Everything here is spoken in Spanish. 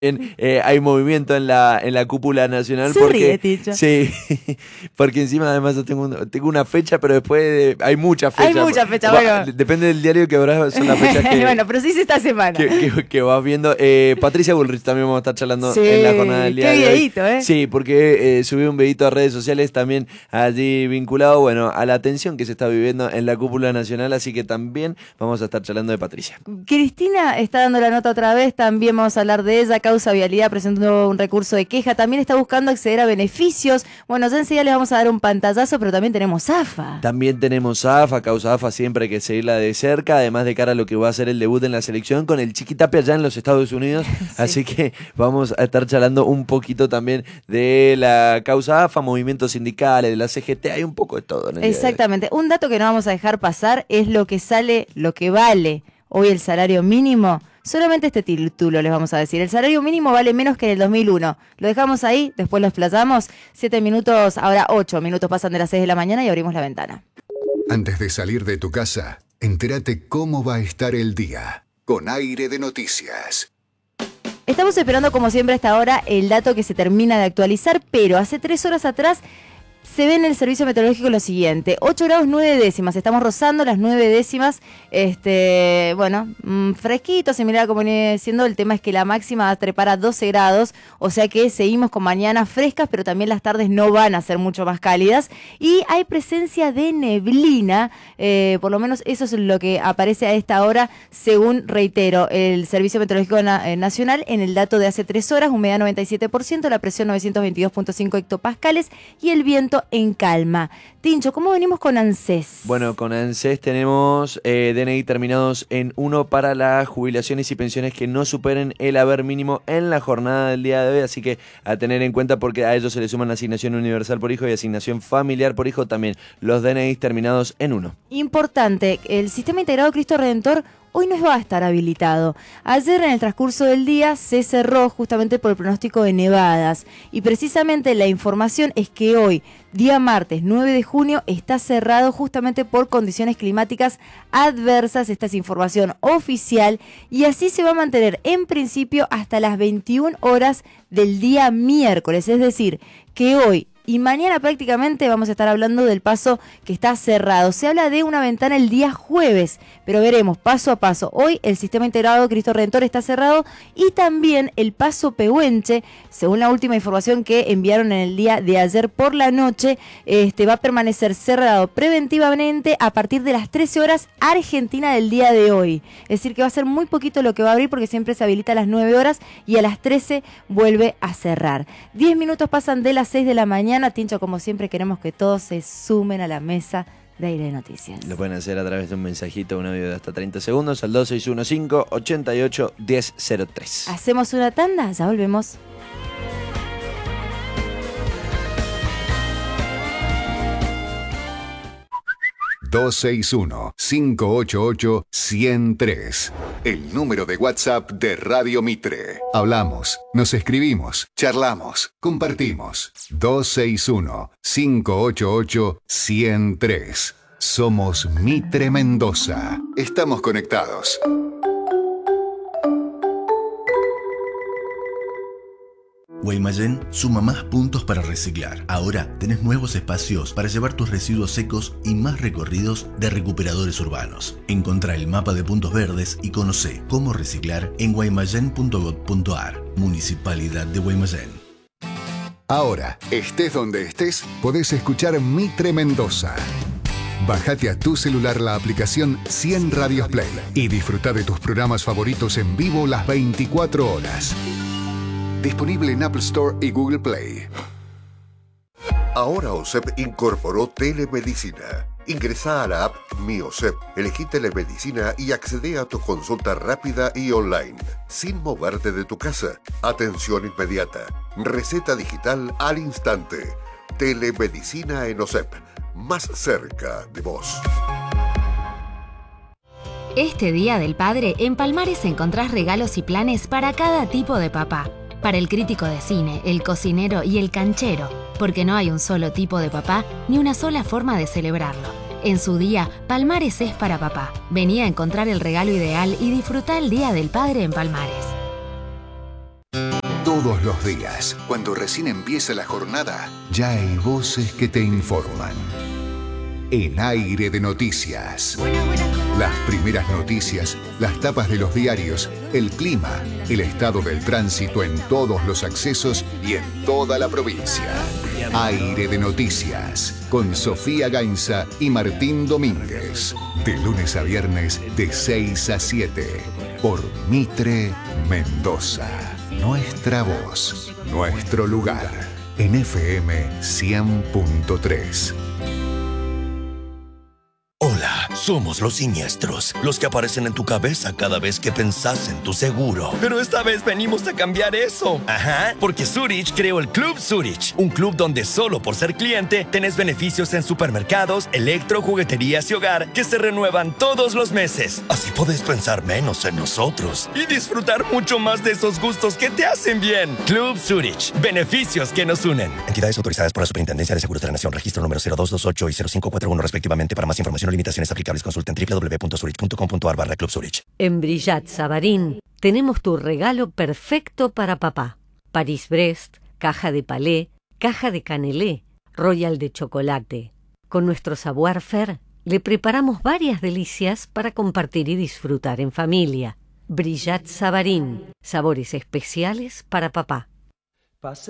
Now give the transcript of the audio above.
hay movimiento en la cúpula nacional. Se ríe, Tincho. Sí, porque encima además yo tengo una fecha, pero después hay muchas fechas. Hay muchas fechas, bueno. Depende del diario que habrá, son las fechas que... Bueno, pero sí es esta semana. Que vas viendo. Patricia Bullrich también vamos a estar charlando Sí, en la jornada del día qué de hoy. videíto, ¿eh? Sí, porque subí un videíto a redes sociales también allí vinculado, bueno, a la tensión que se está viviendo en la cúpula nacional, así que también vamos a estar charlando de Patricia. Cristina está dando la nota otra vez, también vamos a hablar de ella. Causa Vialidad presentó un recurso de queja, también está buscando acceder a beneficios. Bueno, ya enseguida les vamos a dar un pantallazo, pero también tenemos AFA. También tenemos AFA, Causa AFA siempre hay que seguirla de cerca, además de cara a lo que va a ser el debut en la selección con el Chiquitapia allá en los Estados Unidos, sí. Así que vamos a estar charlando un poquito también de la Causa AFA, movimientos sindicales, de la CGT, hay un poco de todo en el Exactamente, un dato que no vamos a dejar pasar es lo que vale hoy el salario mínimo. Solamente este título les vamos a decir. El salario mínimo vale menos que en el 2001. Lo dejamos ahí, después lo explayamos. 7 minutos, ahora 8 minutos pasan de las 6 de la mañana y abrimos la ventana. Antes de salir de tu casa, entérate cómo va a estar el día. Con Aire de Noticias. Estamos esperando, como siempre, hasta ahora el dato que se termina de actualizar, pero hace 3 horas atrás se ve en el servicio meteorológico lo siguiente: 8 grados 9 décimas, estamos rozando las 9 décimas, fresquito, similar como viene siendo. El tema es que la máxima va a trepar a 12 grados, o sea que seguimos con mañanas frescas, pero también las tardes no van a ser mucho más cálidas, y hay presencia de neblina, por lo menos eso es lo que aparece a esta hora, según, reitero, el Servicio Meteorológico Nacional, en el dato de hace 3 horas, humedad 97%, la presión 922.5 hectopascales, y el viento en calma. Tincho, ¿cómo venimos con ANSES? Bueno, con ANSES tenemos DNI terminados en 1 para las jubilaciones y pensiones que no superen el haber mínimo en la jornada del día de hoy, así que a tener en cuenta, porque a ellos se le suman la asignación universal por hijo y asignación familiar por hijo, también los DNI terminados en 1. Importante, el Sistema Integrado Cristo Redentor hoy no va a estar habilitado. Ayer, en el transcurso del día, se cerró justamente por el pronóstico de nevadas, y precisamente la información es que hoy, día martes 9 de junio, está cerrado justamente por condiciones climáticas adversas. Esta es información oficial, y así se va a mantener en principio hasta las 21 horas del día miércoles, es decir, que hoy y mañana prácticamente vamos a estar hablando del paso que está cerrado. Se habla de una ventana el día jueves, pero veremos paso a paso. Hoy el Sistema Integrado Cristo Redentor está cerrado, y también el paso Pehuenche, según la última información que enviaron en el día de ayer por la noche, va a permanecer cerrado preventivamente a partir de las 13 horas Argentina del día de hoy. Es decir, que va a ser muy poquito lo que va a abrir, porque siempre se habilita a las 9 horas y a las 13 vuelve a cerrar. 10 minutos pasan de las 6 de la mañana. Tincho, como siempre, queremos que todos se sumen a la mesa de Aire de Noticias. Lo pueden hacer a través de un mensajito, un audio de hasta 30 segundos al 2615-88-1003. Hacemos una tanda, ya volvemos. ...261-588-1003... el número de WhatsApp de Radio Mitre. Hablamos, nos escribimos, charlamos, compartimos. 261-588-1003. Somos Mitre Mendoza. Estamos conectados. Guaymallén suma más puntos para reciclar. Ahora tenés nuevos espacios para llevar tus residuos secos y más recorridos de recuperadores urbanos. Encontrá el mapa de puntos verdes y conocé cómo reciclar en guaymallén.gov.ar. Municipalidad de Guaymallén. Ahora, estés donde estés, podés escuchar Mitre Mendoza. Bájate a tu celular la aplicación 100 Radios Play y disfruta de tus programas favoritos en vivo las 24 horas. Disponible en Apple Store y Google Play. Ahora OSEP incorporó telemedicina. Ingresá a la app Mi OSEP, elegí telemedicina y accede a tu consulta rápida y online, sin moverte de tu casa. Atención inmediata. Receta digital al instante. Telemedicina en OSEP, más cerca de vos. Este Día del Padre, en Palmares encontrás regalos y planes para cada tipo de papá. Para el crítico de cine, el cocinero y el canchero, porque no hay un solo tipo de papá ni una sola forma de celebrarlo. En su día, Palmares es para papá. Vení a encontrar el regalo ideal y disfrutá el Día del Padre en Palmares. Todos los días, cuando recién empieza la jornada, ya hay voces que te informan. En Aire de Noticias. Las primeras noticias, las tapas de los diarios, el clima, el estado del tránsito en todos los accesos y en toda la provincia. Aire de Noticias, con Sofía Gainza y Martín Domínguez. De lunes a viernes, de 6 a 7. Por Mitre Mendoza. Nuestra voz, nuestro lugar. En FM 100.3. Hola, somos los siniestros, los que aparecen en tu cabeza cada vez que pensás en tu seguro. Pero esta vez venimos a cambiar eso. Ajá, porque Zurich creó el Club Zurich, un club donde solo por ser cliente tenés beneficios en supermercados, electro, jugueterías y hogar que se renuevan todos los meses. Así podés pensar menos en nosotros y disfrutar mucho más de esos gustos que te hacen bien. Club Zurich, beneficios que nos unen. Entidades autorizadas por la Superintendencia de Seguros de la Nación, registro número 0228 y 0541 respectivamente. Para más información limitaciones aplicables, consulta en www.zurich.com.ar/Club Zurich. En Brillat Savarin tenemos tu regalo perfecto para papá. Paris-Brest, caja de palé, caja de canelé, royal de chocolate. Con nuestro savoir-faire le preparamos varias delicias para compartir y disfrutar en familia. Brillat Savarin, sabores especiales para papá.